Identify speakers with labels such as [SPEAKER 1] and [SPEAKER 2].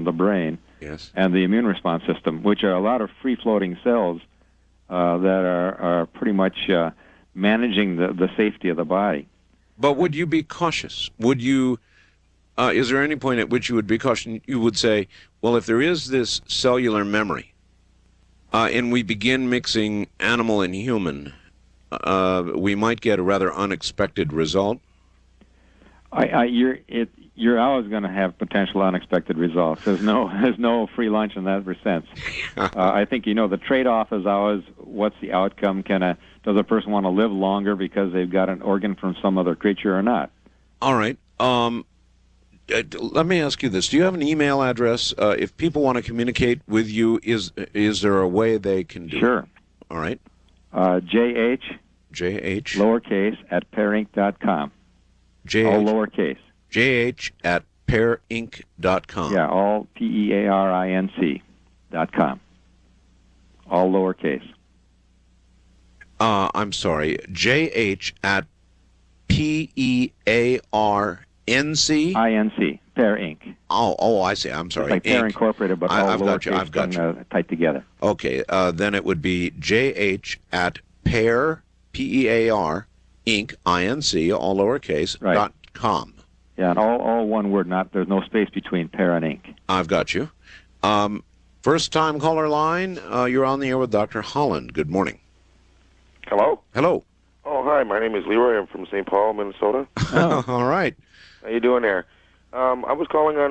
[SPEAKER 1] the brain,
[SPEAKER 2] Yes.
[SPEAKER 1] and the immune response system, which are a lot of free-floating cells that are pretty much managing the safety of the body.
[SPEAKER 2] But would you be cautious? Would you? Is there any point at which you would be cautious? You would say, well, if there is this cellular memory, and we begin mixing animal and human, we might get a rather unexpected result.
[SPEAKER 1] You're always going to have potential unexpected results. There's no free lunch in that sense. I think the trade-off is always what's the outcome? Does a person want to live longer because they've got an organ from some other creature or not?
[SPEAKER 2] All right. Let me ask you this: do you have an email address? If people want to communicate with you, is there a way they can do it?
[SPEAKER 1] Sure.
[SPEAKER 2] All right.
[SPEAKER 1] JH lowercase at pairinc.com. All lowercase.
[SPEAKER 2] JH at pairinc.com.
[SPEAKER 1] Yeah, all PEARINC.com. All lowercase.
[SPEAKER 2] I'm sorry, JH at PEARNC?
[SPEAKER 1] INC, Pair Inc.
[SPEAKER 2] Oh, I see. I'm sorry.
[SPEAKER 1] It's like Pair
[SPEAKER 2] Inc.
[SPEAKER 1] Incorporated, but all
[SPEAKER 2] I've got you.
[SPEAKER 1] lowercase
[SPEAKER 2] I've got you.
[SPEAKER 1] and tight together.
[SPEAKER 2] Okay, then it would be JH at pair, PEAR, Inc., INC, all lowercase,
[SPEAKER 1] right.
[SPEAKER 2] .com.
[SPEAKER 1] Yeah, and all one word, there's no space between Pair and Inc.
[SPEAKER 2] I've got you. First-time caller line, you're on the air with Dr. Holland. Good morning.
[SPEAKER 3] Hello?
[SPEAKER 2] Hello.
[SPEAKER 3] Oh, hi. My name is Leroy. I'm from St. Paul, Minnesota.
[SPEAKER 2] All right.
[SPEAKER 3] How you doing there? I was calling on